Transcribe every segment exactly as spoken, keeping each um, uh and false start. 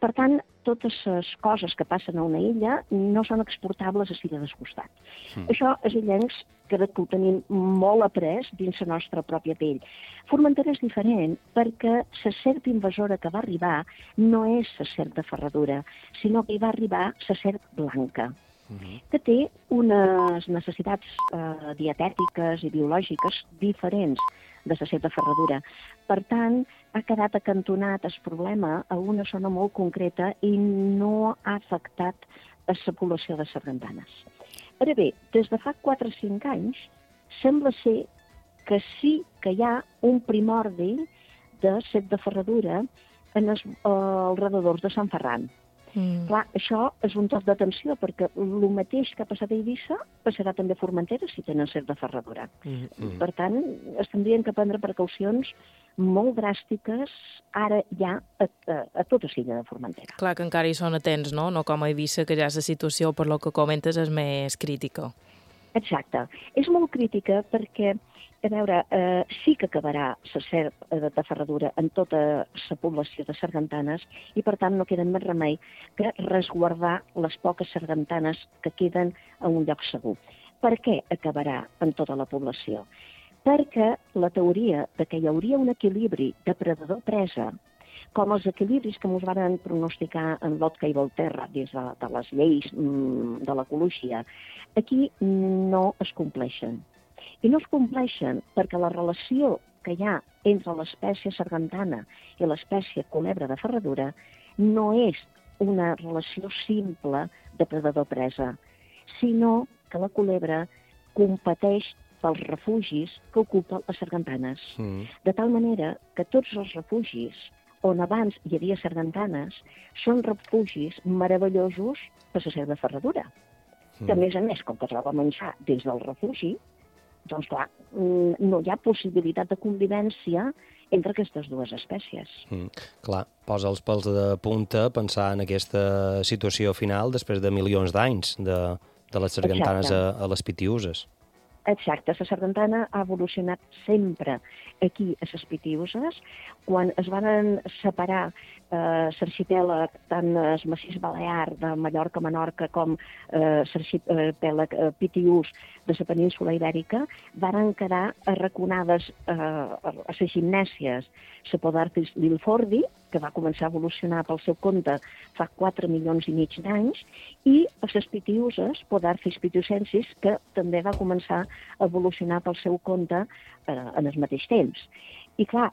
Per tant, totes les coses que passen a una illa no són exportables a Silla Descostat. Mm. Això, els illencs, crec que ho tenim molt après dins la nostra pròpia pell. Formentera és diferent perquè la serp invasora que va arribar no és la serp de ferradura, sinó que hi va arribar la serp blanca, mm-hmm. que té unes necessitats eh, dietètiques i biològiques diferents de la serp de ferradura. Per tant, ha quedat acantonat el problema a una zona molt concreta i no ha afectat a la població de sargantanes. Ara bé, des de fa quatre o cinc anys, sembla ser que sí que hi ha un primordi de serp de ferradura en els uh, redadors de Sant Ferran. Mm. Clar, això és un toc d'atenció, perquè el mateix que ha passat a Eivissa passarà també a Formentera si tenen serp de ferradura. Mm. Mm. Per tant, es tindrien que prendre precaucions molt dràstiques ara ja a, a, a tota l'illa de Formentera. Clar que encara hi són atents, no? No com a Eivissa, que ja la situació, per lo que comentes, és més crítica. Exacte. És molt crítica perquè, a veure, eh, sí que acabarà la serp de ferradura en tota la població de sargantanes i, per tant, no queda més remei que resguardar les poques sargantanes que queden a un lloc segur. Per què acabarà en tota la població? Perquè la teoria de que hi hauria un equilibri depredador-presa, com els equilibris que ens van pronosticar en Lotka i Volterra dins de, de les lleis mm, de l'ecologia, aquí no es compleixen. I no es compleixen perquè la relació que hi ha entre l'espècie sargantana i l'espècie culebra de ferradura no és una relació simple depredador-presa, sinó que la culebra competeix pels refugis que ocupen les sargantanes. Mm. De tal manera que tots els refugis on abans hi havia sargantanes són refugis meravellosos per la serp de ferradura. Mm. Que, a més a més, com que troba menjar dins del refugi, doncs, clar, no hi ha possibilitat de convivència entre aquestes dues espècies. Mm, clar, posa els pèls de punta pensar en aquesta situació final després de milions d'anys de, de les sargantanes a, a les Pitiüses. Exacte, la sargantana ha evolucionat sempre aquí a les Pitiüses. Quan es van separar eh, l'arxipèlag, tant el massís balear de Mallorca, Menorca, com eh, l'arxipèlag eh, Pitiús de la península Ibèrica, varen quedar arraconades eh, a les gimnèsies la Podarcis lilfordi, que va començar a evolucionar pel seu compte fa quatre milions i mig d'anys, i a les Pitiüses, Podarcis pitiusensis, que també va començar a evolucionar pel seu compte eh, en el mateix temps. I clar,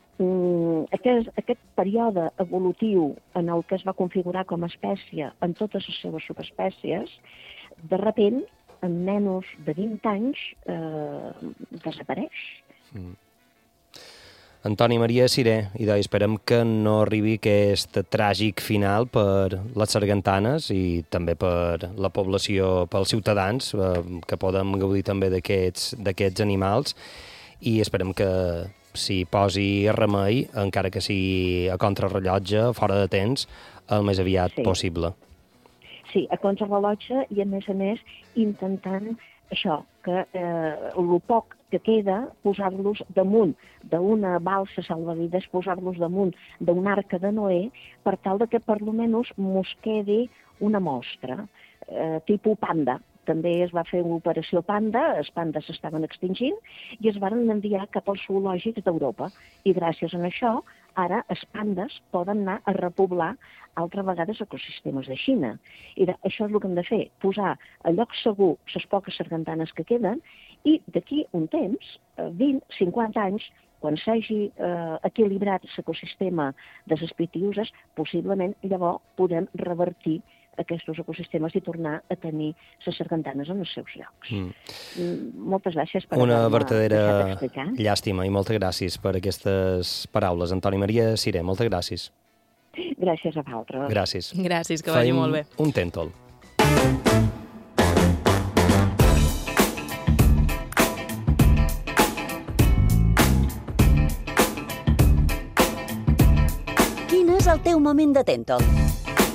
aquest, aquest període evolutiu en el que es va configurar com a espècie en totes les seves subespècies, de sobte, en menys de vint anys, eh, desapareix. Mm. Antoni Maria Siré, i doncs esperem que no arribi aquest tràgic final per les sargantanes i també per la població, pels ciutadans, eh, que podem gaudir també d'aquests d'aquests animals, i esperem que s'hi posi remei, encara que sigui a contrarrellotge, fora de temps, el més aviat sí. possible. Sí, a contrarrellotge i, a més a més, intentant això, que eh, el poc que queda, posar-los damunt d'una balsa salvavides, posar-los damunt d'una arca de Noé, per tal de que per lo menys mos quedi una mostra, eh, tipus panda. També es va fer una operació panda, els pandes s'estaven extingint, i es van enviar cap als zoològics d'Europa. I gràcies a això, ara els pandes poden anar a repoblar altra vegada els ecosistemes de Xina. I això és el que hem de fer, posar a lloc segur les poques sargantanes que queden, i d'aquí un temps, vint, cinquanta anys, quan s'hagi eh, equilibrat l'ecosistema de les Pitiüses, possiblement llavors podem revertir aquests ecosistemes i tornar a tenir les sargantanes en els seus llocs. Mm. Moltes gràcies per Una verdadera llàstima i moltes gràcies per aquestes paraules. Antoni Maria Siré, moltes gràcies. Gràcies a vosaltres. Gràcies. Gràcies, que vagi molt bé. Un tèntol. Quin és el teu moment de tèntol?